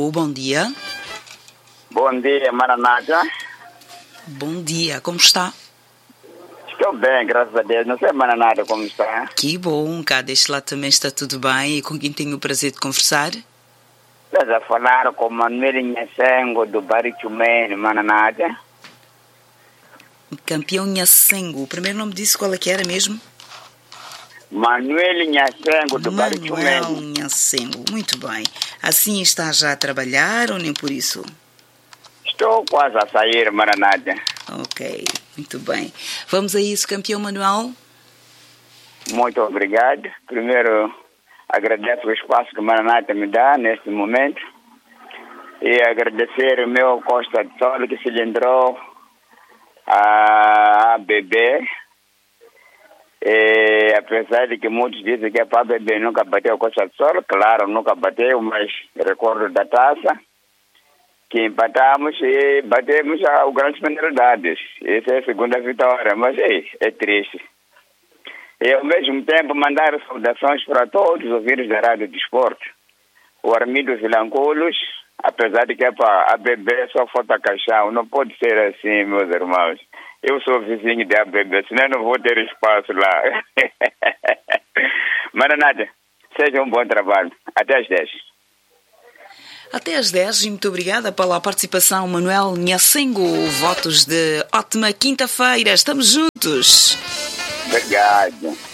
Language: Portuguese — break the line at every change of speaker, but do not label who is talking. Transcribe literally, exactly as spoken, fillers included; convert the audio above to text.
Alô, bom dia.
Bom dia, Maranata.
Bom dia, como está?
Estou bem, graças a Deus. Não sei, Maranata, como está.
Que bom, cá deste lado também está tudo bem. E com quem tenho o prazer de conversar?
Estás a falar com Manuel Nhasengo, do Barichumene, Maranata.
Campeão Nhasengo. O primeiro nome disse qual é que era mesmo?
Manuel Nhasengo, do
Manuel
Barichumene.
Nhasengo, muito bem. Assim está já a trabalhar ou nem por isso?
Estou quase a sair, Maranata.
Ok, muito bem. Vamos a isso, campeão Manuel?
Muito obrigado. Primeiro, agradeço o espaço que Maranata me dá neste momento. E agradecer o meu Costa de Sol que cilindrou a B B. E, apesar de que muitos dizem que é para beber, nunca bateu Costa de Sol, claro, nunca bateu, mas recordo da taça, que empatamos e batemos a grandes penalidades. Essa é a segunda vitória, mas é, é triste. E ao mesmo tempo mandar saudações para todos os ouvintes da Rádio de Esporte. O Armindo Vilanculos, apesar de que é para a bebê só falta caixão, não pode ser assim, meus irmãos. Eu sou vizinho de A B B, senão não vou ter espaço lá. Maranata, seja um bom trabalho. Até às dez.
Até às dez e muito obrigada pela participação, Manuel Nhasengo. Votos de ótima quinta-feira. Estamos juntos.
Obrigado.